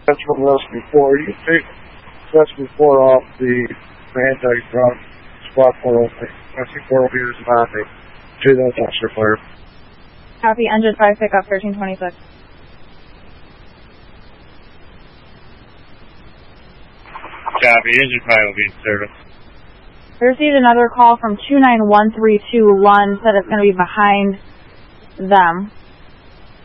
That's from Rescue 4. You take Rescue 4 off the anti-ground spot 408. Rescue 408 is not a 2 officer fire. Copy, engine 5 pickup 1326. Copy, engine 5 will be in service. We received another call from 29132 Lund, said it's going to be behind them.